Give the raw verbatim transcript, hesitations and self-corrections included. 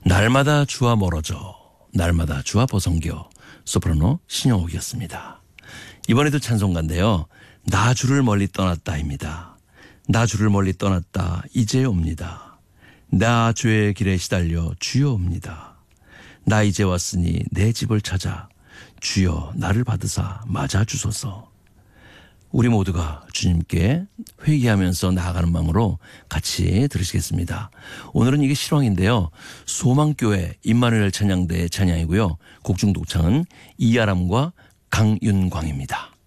날마다 주와 멀어져 날마다 주와 벗어겨 소프라노 신영옥이었습니다. 이번에도 찬송가인데요. 나 주를 멀리 떠났다입니다. 나 주를 멀리 떠났다 이제 옵니다. 나 주의 길에 시달려 주여 옵니다. 나 이제 왔으니 내 집을 찾아 주여 나를 받으사 맞아 주소서. 우리 모두가 주님께 회개하면서 나아가는 마음으로 같이 들으시겠습니다. 오늘은 이게 실황인데요. 소망교회 임마누엘 찬양대 찬양이고요. 곡중 독창은 이아람과 강윤광입니다.